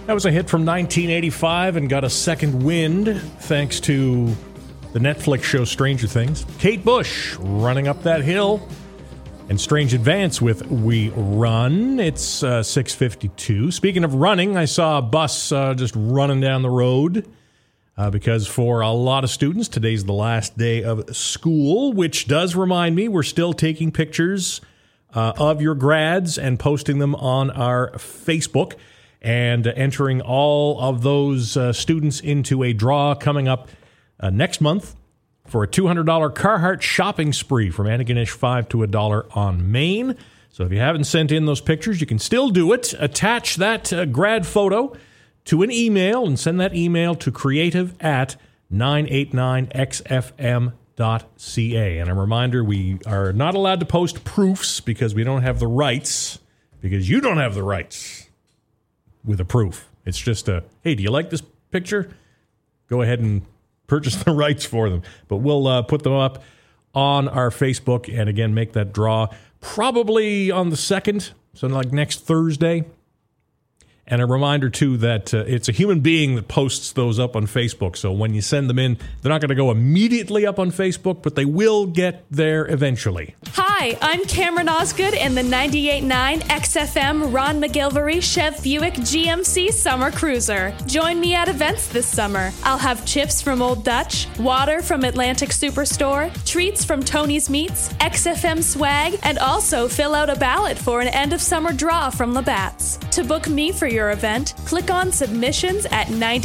That was a hit from 1985 and got a second wind thanks to the Netflix show Stranger Things. Kate Bush, Running Up That Hill. And Strange Advance with We Run. It's 6:52. Speaking of running, I saw a bus just running down the road because for a lot of students, today's the last day of school, which does remind me we're still taking pictures of your grads and posting them on our Facebook and entering all of those students into a draw coming up next month for a $200 Carhartt shopping spree from Antigonish 5 to $1 on Main. So if you haven't sent in those pictures, you can still do it. Attach that grad photo to an email and send that email to creative@989xfm.ca. And a reminder, we are not allowed to post proofs because we don't have the rights, because you don't have the rights with a proof. It's just a, hey, do you like this picture? Go ahead and purchase the rights for them. But we'll put them up on our Facebook and, again, make that draw probably on the 2nd, so like next Thursday. And a reminder, too, that it's a human being that posts those up on Facebook. So when you send them in, they're not going to go immediately up on Facebook, but they will get there eventually. Hi, I'm Cameron Osgood in the 98.9 XFM Ron McGilvery Chev Buick GMC Summer Cruiser. Join me at events this summer. I'll have chips from Old Dutch, water from Atlantic Superstore, treats from Tony's Meats, XFM swag, and also fill out a ballot for an end-of-summer draw from Labatt's. To book me for your event, click on submissions at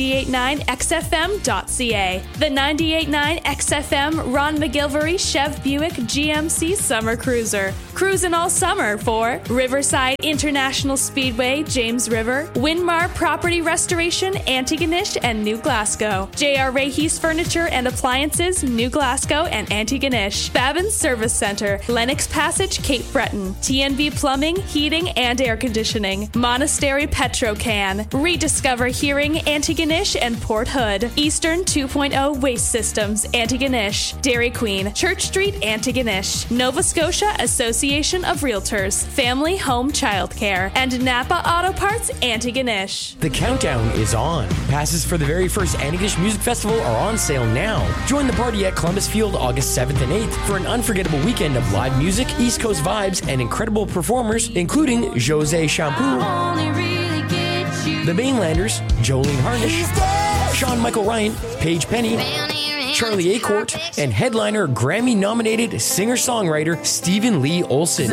989xfm.ca. The 98.9 XFM Ron McGilvery Chev Buick GMC Summer Cruiser. Cruising all summer for Riverside International Speedway, James River, Winmar Property Restoration, Antigonish and New Glasgow, J.R. Rahey's Furniture and Appliances, New Glasgow and Antigonish, Babin's Service Center, Lennox Passage, Cape Breton, TNB Plumbing, Heating and Air Conditioning, Monastery Petrocan, Rediscover Hearing, Antigonish and Port Hood, Eastern 2.0 Waste Systems, Antigonish, Dairy Queen, Church Street, Antigonish, Nova Scotia Association of Realtors, Family Home Childcare, and Napa Auto Parts, Antigonish. The countdown is on. Passes for the very first Antigonish Music Festival are on sale now. Join the party at Columbus Field August 7th and 8th for an unforgettable weekend of live music, East Coast vibes, and incredible performers, including José Shampoo, The Mainlanders, Jolene Harnish, Sean Michael Ryan, Paige Penny, Charlie Acourt, and headliner Grammy-nominated singer-songwriter Stephen Lee Olsen.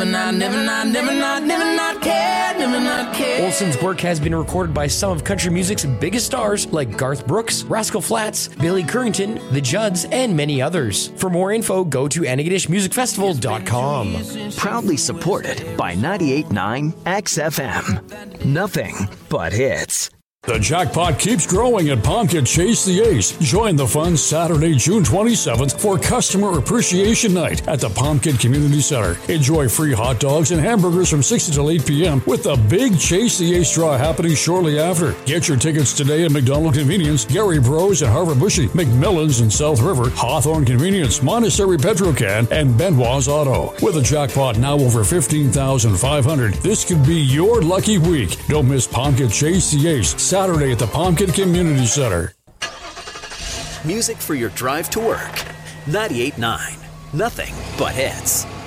Olsen's work has been recorded by some of country music's biggest stars like Garth Brooks, Rascal Flatts, Billy Currington, The Judds, and many others. For more info, go to AntigonishMusicFestival.com. Proudly supported by 98.9 XFM. Nothing but hits. The jackpot keeps growing at Pumpkin Chase the Ace. Join the fun Saturday, June 27th for Customer Appreciation Night at the Pumpkin Community Center. Enjoy free hot dogs and hamburgers from 6 until 8 p.m. with the big Chase the Ace draw happening shortly after. Get your tickets today at McDonald Convenience, Gary Bros and Harvard Bushy, McMillan's in South River, Hawthorne Convenience, Monastery Petrocan, and Benoit's Auto. With a jackpot now over $15,500, this could be your lucky week. Don't miss Pumpkin Chase the Ace, Saturday at the Pumpkin Community Center. Music for your drive to work. 98.9. Nothing but hits.